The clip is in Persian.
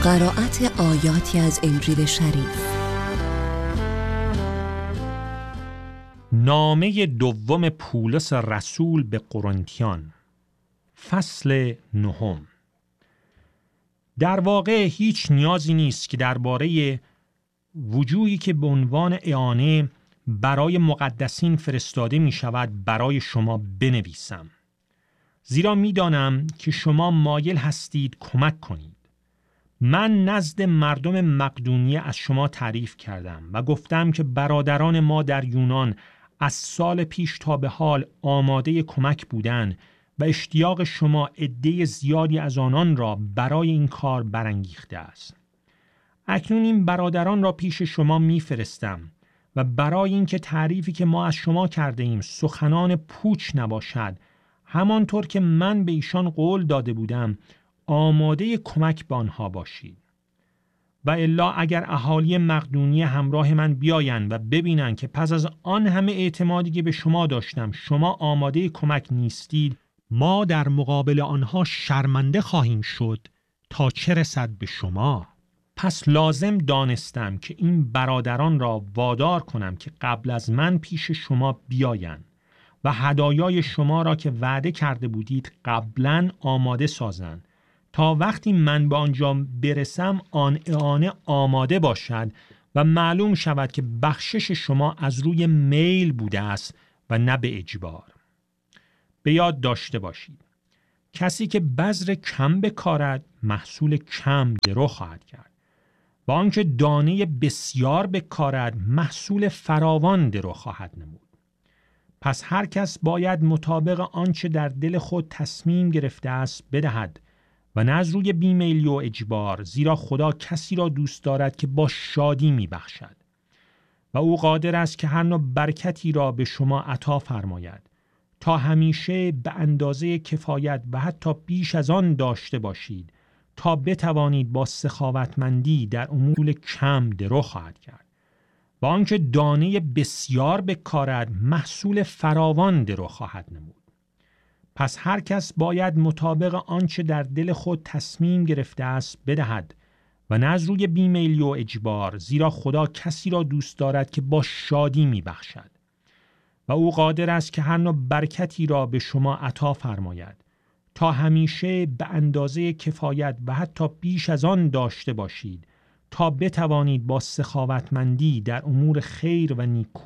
قرائت آیاتی از انجیل شریف. نامه دوم پولس رسول به قرنتیان، فصل 9. در واقع هیچ نیازی نیست که درباره وجوهی که به عنوان اعانه برای مقدسین فرستاده می شود برای شما بنویسم، زیرا می دانم که شما مایل هستید کمک کنید. من نزد مردم مقدونیه از شما تعریف کردم و گفتم که برادران ما در یونان از سال پیش تا به حال آماده کمک بودند و اشتیاق شما عده زیادی از آنان را برای این کار برانگیخته است. اکنون این برادران را پیش شما میفرستم و برای اینکه تعریفی که ما از شما کرده ایم سخنان پوچ نباشد، همانطور که من به ایشان قول داده بودم آماده کمک به آنها باشید. و الا اگر اهالی مقدونیه همراه من بیایند و ببینند که پس از آن همه اعتمادی که به شما داشتم شما آماده کمک نیستید، ما در مقابل آنها شرمنده خواهیم شد تا چه رسد به شما. پس لازم دانستم که این برادران را وادار کنم که قبل از من پیش شما بیایند و هدایای شما را که وعده کرده بودید قبلا آماده سازند تا وقتی من به آنجا برسم آن اعانه آماده باشد و معلوم شود که بخشش شما از روی میل بوده است و نه به اجبار. به یاد داشته باشید کسی که بذر کم بکارد محصول کم درو خواهد کرد و آنکه دانه بسیار بکارد محصول فراوان درو خواهد نمود. پس هر کس باید مطابق آنچه در دل خود تصمیم گرفته است بدهد و نه از روی بیمیلی و اجبار، زیرا خدا کسی را دوست دارد که با شادی میبخشد و او قادر است که هر نوع برکتی را به شما عطا فرماید تا همیشه به اندازه کفایت و حتی بیش از آن داشته باشید تا بتوانید با سخاوتمندی در امور کم درو خواهد کرد و آنکه دانه بسیار بکارد محصول فراوان درو خواهد نمود. پس هر کس باید مطابق آنچه در دل خود تصمیم گرفته است بدهد و نه از روی بیمیلی و اجبار، زیرا خدا کسی را دوست دارد که با شادی میبخشد و او قادر است که هر نوع برکتی را به شما عطا فرماید تا همیشه به اندازه کفایت و حتی بیش از آن داشته باشید تا بتوانید با سخاوتمندی در امور خیر و نیکو